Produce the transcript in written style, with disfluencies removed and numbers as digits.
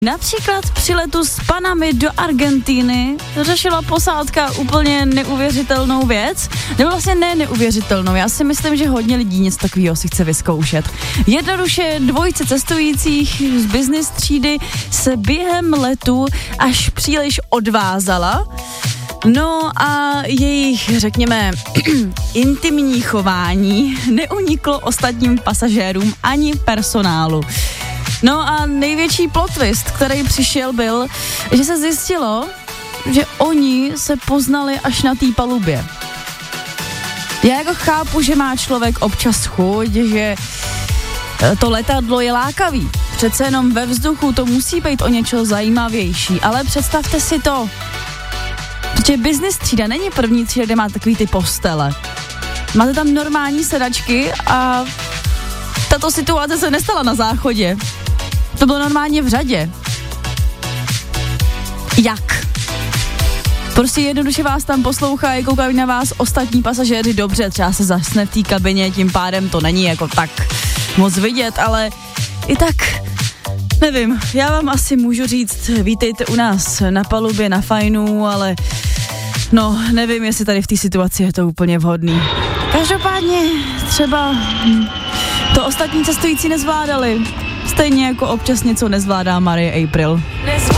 Například při letu s Panamy do Argentiny řešila posádka úplně neuvěřitelnou věc. Nebo vlastně ne neuvěřitelnou, já si myslím, že hodně lidí něco takového si chce vyzkoušet. Jednoduše dvojice cestujících z business třídy se během letu až příliš odvázala. No a jejich, řekněme, intimní chování neuniklo ostatním pasažérům ani personálu. No a největší plot twist, který přišel, byl, že se zjistilo, že oni se poznali až na té palubě. Já jako chápu, že má člověk občas chuť, že to letadlo je lákavý. Přece jenom ve vzduchu to musí být o něco zajímavější, ale představte si to, protože business třída není první třída, kde má takový ty postele. Máte tam normální sedačky a tato situace se nestala na záchodě. To bylo normálně v řadě. Jak? Prostě jednoduše vás tam poslouchají, koukají na vás ostatní pasažéři, dobře, třeba se zasne v té kabině, tím pádem to není jako tak moc vidět, ale i tak, nevím, já vám asi můžu říct, vítejte u nás na palubě, na fajnu, ale no, nevím, jestli tady v té situaci je to úplně vhodný. Každopádně třeba to ostatní cestující nezvládali. Stejně jako občas něco nezvládá Marie April.